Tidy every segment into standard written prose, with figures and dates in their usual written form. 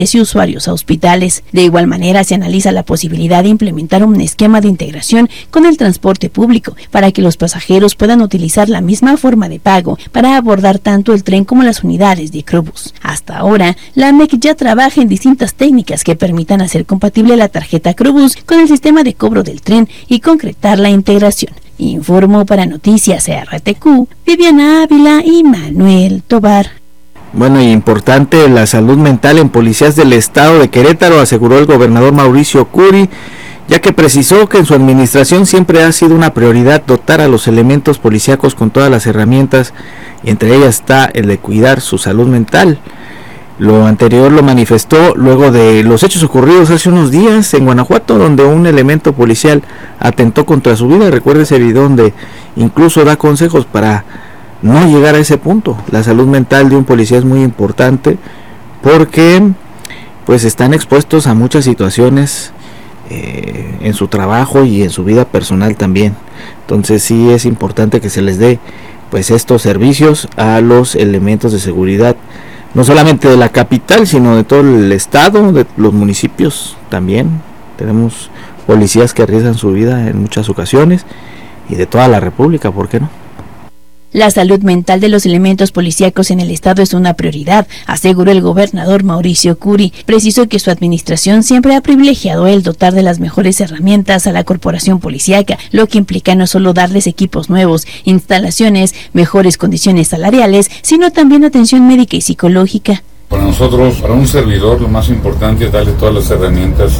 y usuarios a hospitales. De igual manera, se analiza la posibilidad de implementar un esquema de integración con el transporte público para que los pasajeros puedan utilizar la misma forma de pago para abordar tanto el tren como las unidades de Crobús. Hasta ahora, la AMEC ya trabaja en distintas técnicas que permitan hacer compatible la tarjeta Crobús con el sistema de cobro del tren y concretar la integración. Informó para Noticias RTQ, Viviana Ávila y Manuel Tobar. Bueno, y importante la salud mental en policías del estado de Querétaro, aseguró el gobernador Mauricio Curi, ya que precisó que en su administración siempre ha sido una prioridad dotar a los elementos policíacos con todas las herramientas, y entre ellas está el de cuidar su salud mental. Lo anterior lo manifestó luego de los hechos ocurridos hace unos días en Guanajuato, donde un elemento policial atentó contra su vida. Recuerde ese video donde incluso da consejos para no llegar a ese punto. La salud mental de un policía es muy importante porque pues están expuestos a muchas situaciones en su trabajo y en su vida personal también. Entonces sí es importante que se les dé pues estos servicios a los elementos de seguridad, no solamente de la capital, sino de todo el estado, de los municipios también. Tenemos policías que arriesgan su vida en muchas ocasiones, y de toda la república, ¿por qué no? La salud mental de los elementos policíacos en el estado es una prioridad, aseguró el gobernador Mauricio Curi. Precisó que su administración siempre ha privilegiado el dotar de las mejores herramientas a la corporación policíaca, lo que implica no solo darles equipos nuevos, instalaciones, mejores condiciones salariales, sino también atención médica y psicológica. Para nosotros, para un servidor, lo más importante es darle todas las herramientas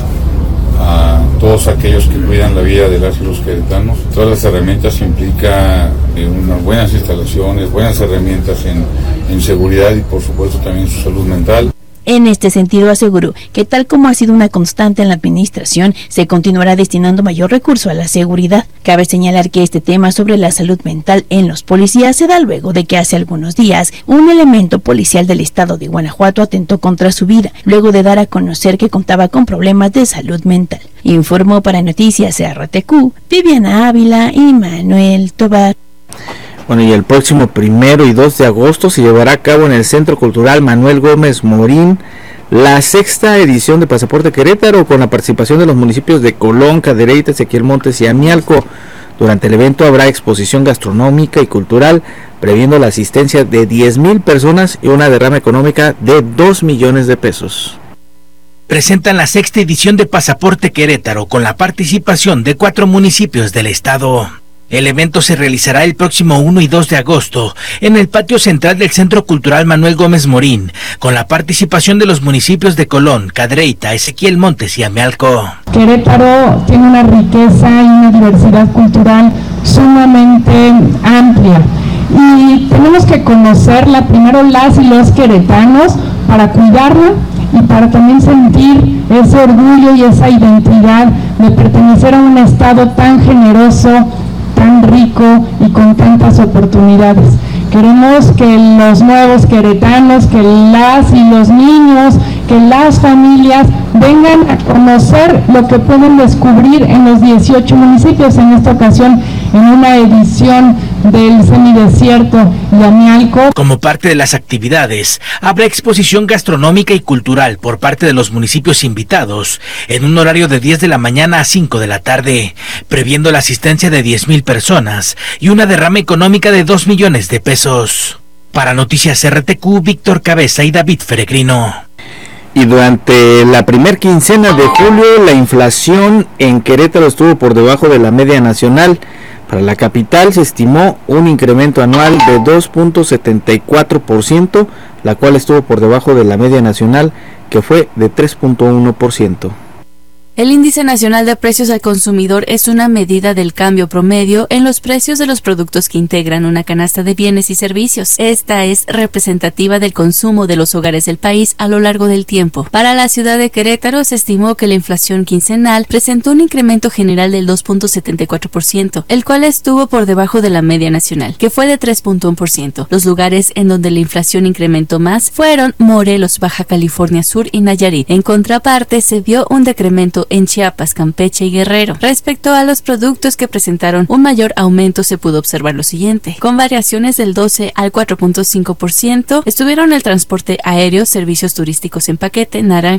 a todos aquellos que cuidan la vida de las y los queretanos. Todas las herramientas implica unas buenas instalaciones, buenas herramientas en seguridad y por supuesto también su salud mental. En este sentido, aseguró que tal como ha sido una constante en la administración, se continuará destinando mayor recurso a la seguridad. Cabe señalar que este tema sobre la salud mental en los policías se da luego de que hace algunos días un elemento policial del estado de Guanajuato atentó contra su vida, luego de dar a conocer que contaba con problemas de salud mental. Informó para Noticias RTQ, Viviana Ávila y Manuel Tobar. Bueno, y el próximo 1 y 2 de agosto se llevará a cabo en el Centro Cultural Manuel Gómez Morín la 6ª edición de Pasaporte Querétaro, con la participación de los municipios de Colón, Cadereyta, Ezequiel Montes y Amialco. Durante el evento habrá exposición gastronómica y cultural, previendo la asistencia de 10,000 personas y una derrama económica de 2 millones de pesos. Presentan la 6ª edición de Pasaporte Querétaro con la participación de 4 municipios del estado. El evento se realizará el próximo 1 y 2 de agosto en el patio central del Centro Cultural Manuel Gómez Morín, con la participación de los municipios de Colón, Cadereyta, Ezequiel Montes y Amialco. Querétaro tiene una riqueza y una diversidad cultural sumamente amplia y tenemos que conocerla primero las y los queretanos para cuidarla y para también sentir ese orgullo y esa identidad de pertenecer a un estado tan generoso, tan rico y con tantas oportunidades. Queremos que los nuevos queretanos, que las y los niños, que las familias vengan a conocer lo que pueden descubrir en los 18 municipios, en esta ocasión en una edición del semidesierto y Amialco. Como parte de las actividades, habrá exposición gastronómica y cultural por parte de los municipios invitados en un horario de 10 de la mañana a 5 de la tarde, previendo la asistencia de 10,000 personas y una derrama económica de 2 millones de pesos. Para Noticias RTQ, Víctor Cabeza y David Feregrino. Y durante la primer quincena de julio, la inflación en Querétaro estuvo por debajo de la media nacional. Para la capital se estimó un incremento anual de 2.74%, la cual estuvo por debajo de la media nacional, que fue de 3.1%. El Índice Nacional de Precios al Consumidor es una medida del cambio promedio en los precios de los productos que integran una canasta de bienes y servicios. Esta es representativa del consumo de los hogares del país a lo largo del tiempo. Para la ciudad de Querétaro se estimó que la inflación quincenal presentó un incremento general del 2.74%, el cual estuvo por debajo de la media nacional, que fue de 3.1%. Los lugares en donde la inflación incrementó más fueron Morelos, Baja California Sur y Nayarit. En contraparte, se vio un decremento incremento en Chiapas, Campeche y Guerrero. Respecto a los productos que presentaron un mayor aumento, se pudo observar lo siguiente. Con variaciones del 12 al 4.5% estuvieron el transporte aéreo, servicios turísticos en paquete, naranja,